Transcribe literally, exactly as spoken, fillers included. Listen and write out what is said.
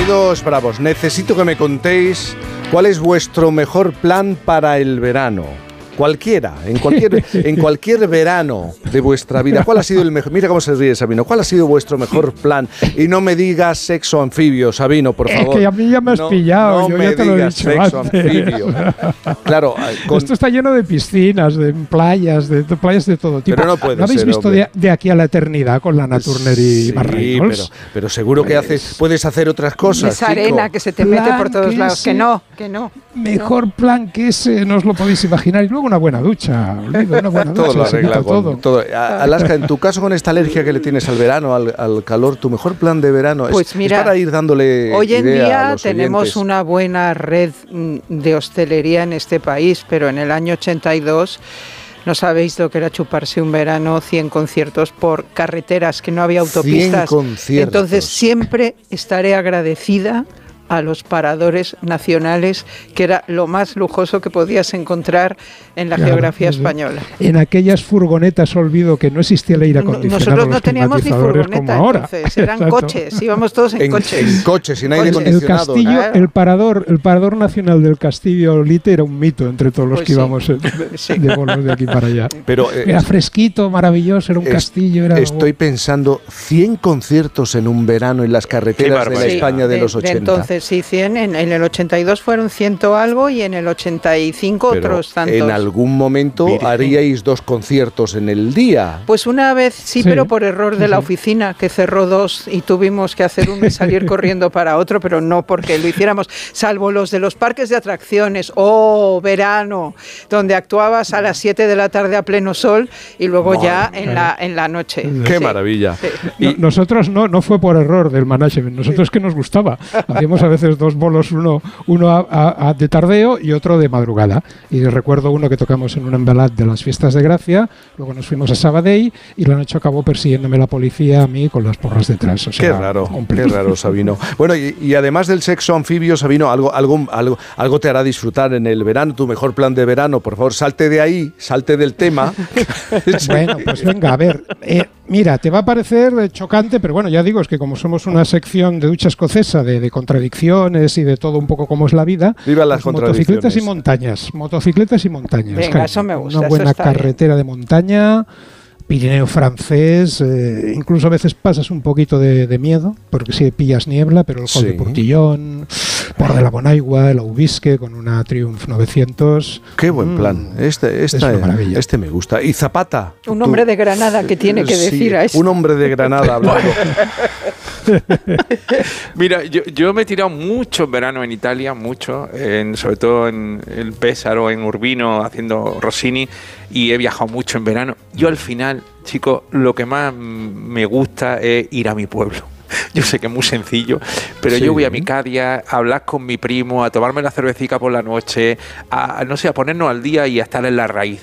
Queridos bravos, necesito que me contéis cuál es vuestro mejor plan para el verano. Cualquiera, en cualquier, en cualquier verano de vuestra vida. ¿Cuál ha sido el mejor? Mira cómo se ríe Sabino. ¿Cuál ha sido vuestro mejor plan? Y no me digas sexo anfibio, Sabino, por favor. Es que a mí ya me has no, pillado. No yo me ya te lo he digas dicho sexo antes. anfibio. Claro. Con... Esto está lleno de piscinas, de playas, de, de playas de todo tipo. Pero no puede ¿No habéis ser, visto de, de aquí a la eternidad con la Naturner y sí, Barreñols? Pero, pero seguro que haces, puedes hacer otras cosas. Esa arena chico. que se te mete Plan por todos que lados. ese- Que no, que no. Mejor plan que ese, no os lo podéis imaginar. Y luego una buena ducha. Oliver, una buena Todo ducha, lo se arregla quita con todo. todo. A- Alaska, en tu caso con esta alergia que le tienes al verano, al, al calor, tu mejor plan de verano Pues es, mira, es para ir dándole Hoy en idea a día los tenemos oyentes. una buena red mm, de hostelería en este país, pero en el año ochenta y dos no sabéis lo que era chuparse un verano, cien conciertos por carreteras, que no había autopistas. cien conciertos. Entonces siempre estaré agradecida a los paradores nacionales, que era lo más lujoso que podías encontrar en la Claro, geografía desde- española. En aquellas furgonetas, olvido que no existía el aire No- acondicionado. Nosotros no los teníamos ni climatizadores furgoneta como ahora. entonces, eran Exacto. coches, íbamos todos en, En, coches. en coches, sin aire Coches. El acondicionado. castillo, Claro. el parador, el parador nacional del Castillo Olite era un mito entre todos los Pues que sí. íbamos eh, Sí. de bolos de aquí para allá. Pero eh, Era fresquito, maravilloso, era un es- castillo. Era estoy pensando cien conciertos en un verano en las carreteras de la barbaridad. España de, de- los de ochenta. entonces, sí, cien. En, en el ochenta y dos fueron ciento algo y en el ochenta y cinco Pero otros tantos. en algún momento Virgen. haríais dos conciertos en el día. Pues una vez sí, Sí. pero por error de la oficina, que cerró dos y tuvimos que hacer uno y salir corriendo para otro, pero no porque lo hiciéramos, salvo los de los parques de atracciones, oh, verano, donde actuabas a las siete de la tarde a pleno sol y luego ya en la, en la noche. ¡Qué Sí. maravilla! Sí. No- Y- nosotros no, no fue por error del management, nosotros que nos gustaba. Hacíamos a veces dos bolos, uno, uno a- a- a de tardeo y otro de madrugada. Y recuerdo uno que tocamos en un embalat de las fiestas de Gracia, luego nos fuimos a Sabadell y la noche acabó persiguiéndome la policía a mí con las porras detrás. O Qué sea, raro, un qué plan. raro, Sabino. Bueno, y, y además del sexo anfibio, Sabino, algo, algo, algo, algo te hará disfrutar en el verano, tu mejor plan de verano. Por favor, salte de ahí, salte del tema. Bueno, pues venga, a ver. eh, mira, te va a parecer eh, chocante, pero bueno, ya digo, es que como somos una sección de ducha escocesa, de, de contradicciones y de todo un poco como es la vida, Viva las pues motocicletas y contradicciones. montañas. Motocicletas y montañas. Venga, cariño. eso me gusta, Una eso buena está bien. carretera de montaña. Pirineo francés, eh, incluso a veces pasas un poquito de, de miedo, porque si pillas niebla, pero el Col Sí. de Portillón, Port de la Bonaigua, el Aubisque con una Triumph novecientos. Qué buen Mm, plan. Este, es esta, una maravilla. este me gusta. Y Zapata. Un tú- hombre de Granada que tiene que Sí, decir a esto. un hombre de Granada hablando. Mira, yo, yo me he tirado mucho en verano en Italia, mucho, en, sobre todo en el Pésaro, en Urbino, haciendo Rossini, y he viajado mucho en verano. Yo al final, chicos, lo que más mm, me gusta es ir a mi pueblo. Yo sé que es muy sencillo, pero Sí. yo voy a mi Cadia a hablar con mi primo, a tomarme la cervecita por la noche, a, a, no sé, a ponernos al día y a estar en la raíz.